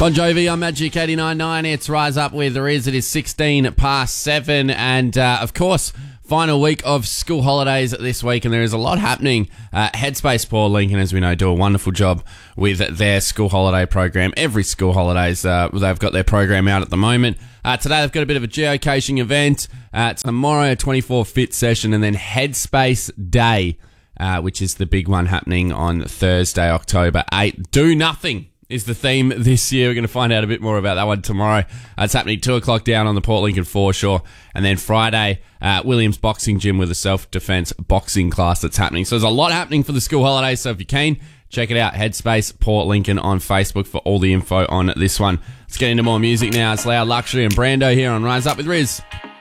Bon Jovi on Magic 89.9. It's Rise Up with Riz. It is 16 past 7. And, of course, final week of school holidays this week. And there is a lot happening. Headspace Port Lincoln, as we know, do a wonderful job with their school holiday program. Every school holidays, they've got their program out at the moment. Today they've got a bit of a geocaching event. Tomorrow, a 24 fit session. And then Headspace Day, which is the big one happening on Thursday, October 8th. Do nothing is the theme this year. We're going to find out a bit more about that one tomorrow. It's happening 2 o'clock down on the Port Lincoln foreshore. And then Friday, Williams Boxing Gym with a self-defense boxing class that's happening. So there's a lot happening for the school holidays. So if you're keen, check it out. Headspace Port Lincoln on Facebook for all the info on this one. Let's get into more music now. It's Loud Luxury and Brando here on Rise Up with Riz.